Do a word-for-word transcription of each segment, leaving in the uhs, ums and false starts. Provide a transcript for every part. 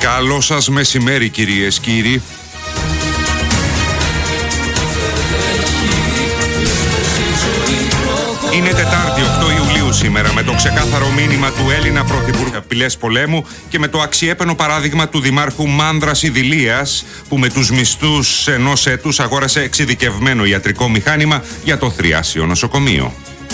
Καλό σας μεσημέρι, κυρίες, κύριοι. Είναι Τετάρτη, οκτώ Ιουλίου σήμερα, με το ξεκάθαρο μήνυμα του Έλληνα Πρωθυπουργού απειλές πολέμου και με το αξιέπαινο παράδειγμα του Δημάρχου Μάνδρας Ιδηλίας, που με τους μισθούς ενός έτους αγόρασε εξειδικευμένο ιατρικό μηχάνημα για το θριάσιο νοσοκομείο.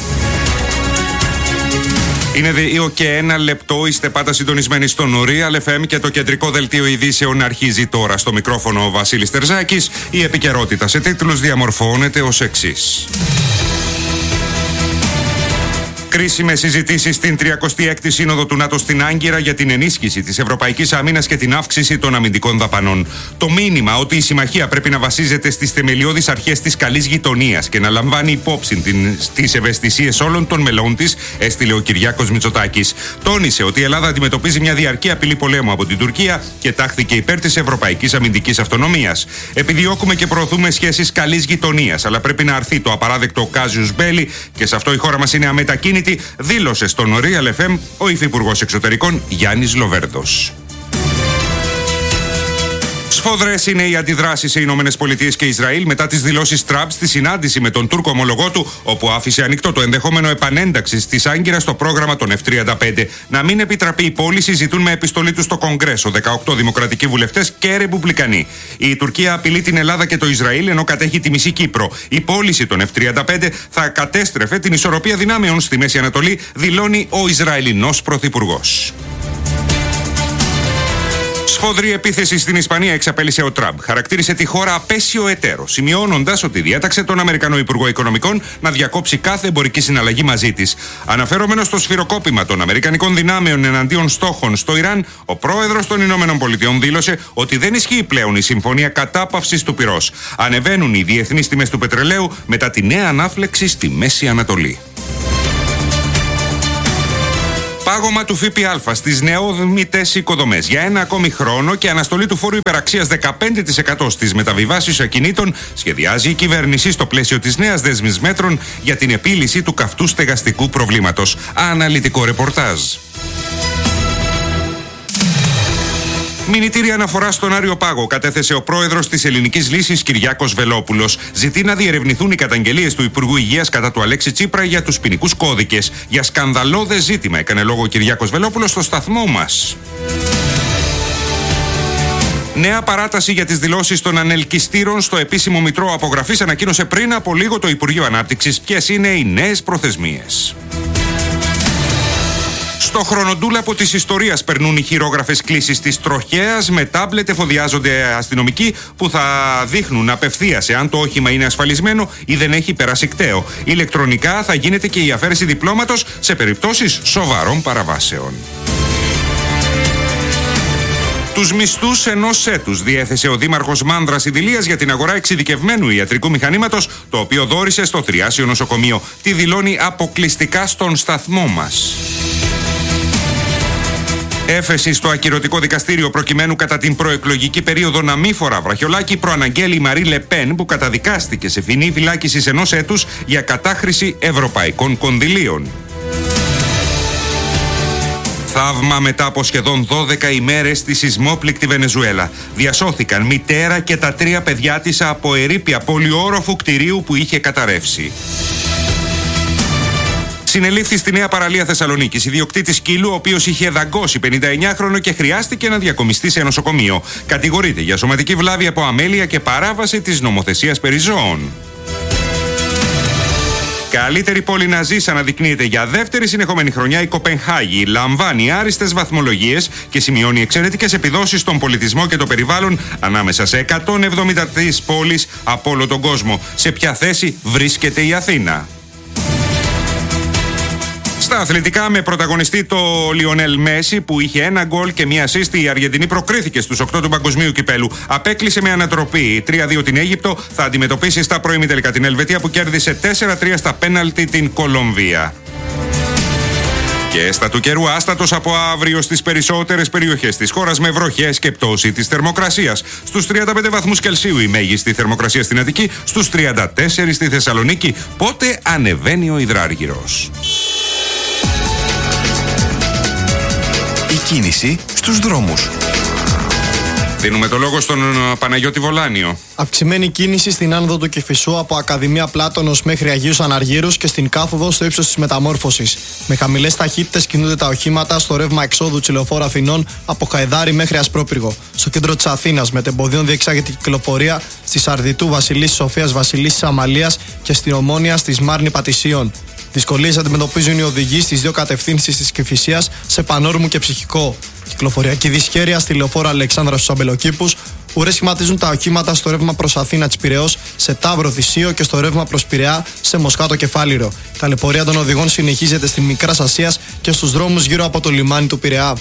Είναι δύο και ένα λεπτό, είστε πάντα συντονισμένοι στο Real εφ εμ και το κεντρικό δελτίο ειδήσεων αρχίζει τώρα. Στο μικρόφωνο ο Βασίλης Τερζάκης. Η επικαιρότητα σε τίτλους διαμορφώνεται ως εξής. Κρίσιμες συζητήσεις στην τριακοστή έκτη Σύνοδο του ΝΑΤΟ στην Άγκυρα για την ενίσχυση της ευρωπαϊκής άμυνας και την αύξηση των αμυντικών δαπανών. Το μήνυμα ότι η συμμαχία πρέπει να βασίζεται στις θεμελιώδεις αρχές της καλής γειτονίας και να λαμβάνει υπόψη τις ευαισθησίες όλων των μελών της, έστειλε ο Κυριάκος Μητσοτάκης. Τόνισε ότι η Ελλάδα αντιμετωπίζει μια διαρκή απειλή πολέμου από την Τουρκία και τάχθηκε υπέρ της ευρωπαϊκής αμυντικής αυτονομίας. Επιδιώκουμε και προωθούμε σχέσεις καλής γειτονίας, αλλά πρέπει να αρθεί το απαράδεκτο casus belli και σε αυτό η χώρα μας είναι αμετακίνητη, δήλωσε στον Real εφ εμ ο Υφυπουργός Εξωτερικών Γιάννης Λοβέρδος. Σφοδρές είναι οι αντιδράσεις σε Ηνωμένες Πολιτείες και Ισραήλ μετά τις δηλώσεις Τραμπ στη συνάντηση με τον Τούρκο ομολογό του, όπου άφησε ανοιχτό το ενδεχόμενο επανένταξης της Άγκυρας στο πρόγραμμα των εφ τριάντα πέντε. Να μην επιτραπεί η πώληση ζητούν με επιστολή του στο Κογκρέσο δεκαοκτώ δημοκρατικοί βουλευτές και ρεπουμπλικανοί. Η Τουρκία απειλεί την Ελλάδα και το Ισραήλ ενώ κατέχει τη μισή Κύπρο. Η πώληση των εφ τριάντα πέντε θα κατέστρεφε την ισορροπία δυνάμεων στη Μέση Ανατολή, δηλώνει ο Ισραηλινός Πρωθυπουργός. Σφοδρή επίθεση στην Ισπανία εξαπέλυσε ο Τραμπ. Χαρακτήρισε τη χώρα απέσιο εταίρο, σημειώνοντας ότι διέταξε τον Αμερικανό Υπουργό Οικονομικών να διακόψει κάθε εμπορική συναλλαγή μαζί της. Αναφερόμενος στο σφυροκόπημα των Αμερικανικών δυνάμεων εναντίον στόχων στο Ιράν, ο πρόεδρος των Ηνωμένων Πολιτειών δήλωσε ότι δεν ισχύει πλέον η συμφωνία κατάπαυσης του πυρός. Ανεβαίνουν οι διεθνείς τιμές του πετρελαίου μετά τη νέα ανάφλεξη στη Μέση Ανατολή. Πάγωμα του ΦΠΑ στις νεόδμητες οικοδομές για ένα ακόμη χρόνο και αναστολή του φόρου υπεραξίας δεκαπέντε τοις εκατό στις μεταβιβάσεις ακινήτων σχεδιάζει η κυβέρνηση στο πλαίσιο της νέας δέσμης μέτρων για την επίλυση του καυτού στεγαστικού προβλήματος. Αναλυτικό ρεπορτάζ. Μηνυτήρια αναφορά στον Άριο Πάγο κατέθεσε ο πρόεδρος της Ελληνικής Λύσης Κυριάκος Βελόπουλος. Ζητεί να διερευνηθούν οι καταγγελίες του Υπουργού Υγείας κατά του Αλέξη Τσίπρα για τους ποινικούς κώδικες. Για σκανδαλώδες ζήτημα έκανε λόγο ο Κυριάκος Βελόπουλος στο σταθμό μας. Νέα παράταση για τις δηλώσεις των ανελκυστήρων στο επίσημο μητρό απογραφής ανακοίνωσε πριν από λίγο το Υπουργείο Ανάπτυξης. Ποιες είναι οι νέες προθεσμίες. Στο χρονοτούλαπο της ιστορίας περνούν οι χειρόγραφες κλήσεις της τροχέας. Με τάμπλετ εφοδιάζονται αστυνομικοί που θα δείχνουν απευθείας εάν το όχημα είναι ασφαλισμένο ή δεν έχει περάσει κταίο. Ηλεκτρονικά θα γίνεται και η αφαίρεση διπλώματος σε περιπτώσεις σοβαρών παραβάσεων. Τους μισθούς ενός έτους διέθεσε ο Δήμαρχος Μάνδρας Ιδηλίας για την αγορά εξειδικευμένου ιατρικού μηχανήματος, το οποίο δώρισε στο θριάσιο νοσοκομείο. Τι δηλώνει αποκλειστικά στον σταθμό μας. Έφεση στο ακυρωτικό δικαστήριο προκειμένου κατά την προεκλογική περίοδο να μη φορά βραχιολάκι προαναγγέλει η Μαρί Λεπέν, που καταδικάστηκε σε ποινή φυλάκισης ενός έτους για κατάχρηση ευρωπαϊκών κονδυλίων. Θαύμα μετά από σχεδόν δώδεκα ημέρες στη σεισμόπληκτη Βενεζουέλα. Διασώθηκαν μητέρα και τα τρία παιδιά της από ερείπια πολυόροφου κτηρίου που είχε καταρρεύσει. Συνελήφθη στη Νέα Παραλία Θεσσαλονίκης ιδιοκτήτης σκύλου, ο οποίος είχε δαγκώσει πενηνταεννιάχρονο και χρειάστηκε να διακομιστεί σε νοσοκομείο. Κατηγορείται για σωματική βλάβη από αμέλεια και παράβαση της νομοθεσίας περί ζώων. Καλύτερη πόλη να ζεις αναδεικνύεται για δεύτερη συνεχόμενη χρονιά η Κοπενχάγη. Λαμβάνει άριστες βαθμολογίες και σημειώνει εξαιρετικές επιδόσεις στον πολιτισμό και το περιβάλλον ανάμεσα σε εκατόν εβδομήντα τρία πόλεις από όλο τον κόσμο. Σε ποια θέση βρίσκεται η Αθήνα? Στα αθλητικά, με πρωταγωνιστή το Λιονέλ Μέση που είχε ένα γκολ και μία ασίστη, η Αργεντινή προκρίθηκε στους οκτώ του Παγκοσμίου Κυπέλου. Απέκλεισε με ανατροπή τρία δύο την Αίγυπτο, θα αντιμετωπίσει στα προημιτελικά την Ελβετία που κέρδισε τέσσερα τρία στα πέναλτι την Κολομβία. Και στα του καιρού, άστατος από αύριο στις περισσότερες περιοχές της χώρας με βροχές και πτώση της θερμοκρασίας. Στους τριάντα πέντε βαθμούς Κελσίου η μέγιστη θερμοκρασία στην Αττική, στους τριάντα τέσσερα στη Θεσσαλονίκη. Πότε ανεβαίνει ο υδράργυρος? Η κίνηση στους δρόμους. Δίνουμε το λόγο στον Παναγιώτη Βολάνιο. Αυξημένη κίνηση στην άνοδο του Κηφισού από Ακαδημία Πλάτωνος μέχρι Αγίους Αναργύρους και στην κάθοδο στο ύψος της Μεταμόρφωσης. Με χαμηλές ταχύτητες κινούνται τα οχήματα στο ρεύμα εξόδου Τσιλεοφόρου Αθηνών από Χαϊδάρη μέχρι Ασπρόπυργο. Στο κέντρο της Αθήνας μετεμποδίων διεξάγεται η κυκλοφορία στη Σαρδιτού Βασιλίσσης Σοφίας Βασιλίσσης Αμαλίας και στην Ομόνια στη Μάρνη Πατησίων. Δυσκολίες αντιμετωπίζουν οι οδηγοί στις δύο κατευθύνσεις της Κηφισίας σε Πανόρμου και Ψυχικό. Κυκλοφοριακή δυσχέρεια στη λεωφόρο Αλεξάνδρα στους Αμπελοκήπους. Ουρές σχηματίζουν τα οχήματα στο ρεύμα προς Αθήνα της Πειραιώς, σε Ταύρο Θησίο και στο ρεύμα προς Πειραιά, σε Μοσχάτο Κεφάλιρο. Η ταλαιπωρία των οδηγών συνεχίζεται στην Μικράς Ασίας και στους δρόμους γύρω από το λιμάνι του Πειραιά.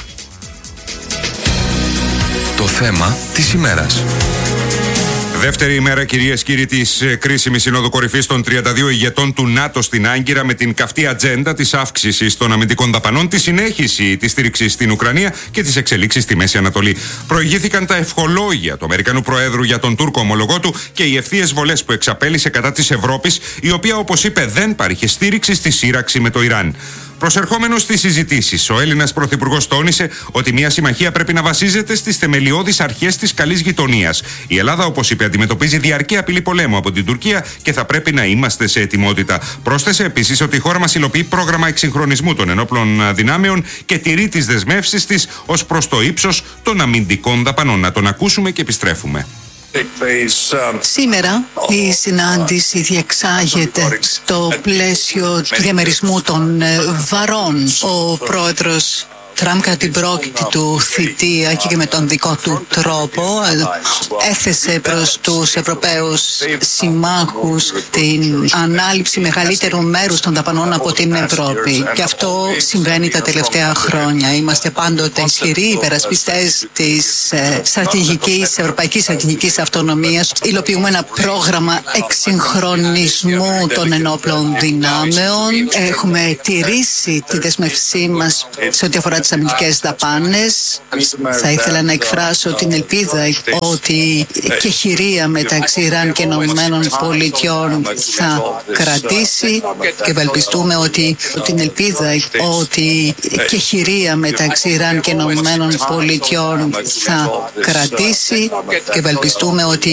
Το θέμα της ημέρας. Δεύτερη ημέρα, κυρίες και κύριοι, της κρίσιμης Συνόδου Κορυφής των τριάντα δύο ηγετών του ΝΑΤΟ στην Άγκυρα, με την καυτή ατζέντα της αύξησης των αμυντικών δαπανών, τη συνέχιση της στήριξης στην Ουκρανία και τις εξελίξεις στη Μέση Ανατολή. Προηγήθηκαν τα ευχολόγια του Αμερικανού Προέδρου για τον Τούρκο ομολογό του και οι ευθείες βολές που εξαπέλυσε κατά της Ευρώπης, η οποία, όπως είπε, δεν παρήχε στήριξη στη σύραξη με το Ιράν. Προσερχόμενος στις συζητήσεις, ο Έλληνας Πρωθυπουργός τόνισε ότι μια συμμαχία πρέπει να βασίζεται στις θεμελιώδεις αρχές της καλής γειτονίας. Η Ελλάδα, όπως είπε, αντιμετωπίζει διαρκή απειλή πολέμου από την Τουρκία και θα πρέπει να είμαστε σε ετοιμότητα. Πρόσθεσε επίσης ότι η χώρα μας υλοποιεί πρόγραμμα εξυγχρονισμού των ενόπλων δυνάμεων και τηρεί τις δεσμεύσεις της ως προς το ύψος των αμυντικών δαπανών. Να τον ακούσουμε και επιστρέφουμε. Σήμερα η συνάντηση διεξάγεται στο πλαίσιο του διαμερισμού των βαρών. Ο πρόεδρος Τραμπ, κατά την πρώτη του θητεία και με τον δικό του τρόπο, έθεσε προς τους Ευρωπαίους συμμάχους την ανάληψη μεγαλύτερου μέρους των δαπανών από την Ευρώπη. Και αυτό συμβαίνει τα τελευταία χρόνια. Είμαστε πάντοτε ισχυροί υπερασπιστές της στρατηγικής, ευρωπαϊκής στρατηγικής αυτονομίας. Υλοποιούμε ένα πρόγραμμα εξυγχρονισμού των ενόπλων δυνάμεων. Έχουμε τηρήσει τη δεσμευσή μας σε ό,τι αφορά τις αμυντικές δαπάνες. Θα ήθελα να εκφράσω την ελπίδα ότι η κεχηρία μεταξύ Ιράν και Ηνωμένων Πολιτειών θα κρατήσει και ευελπιστούμε ότι την ελπίδα ότι η κεχηρία μεταξύ Ιράν και Ηνωμένων Πολιτειών θα κρατήσει και ευελπιστούμε ότι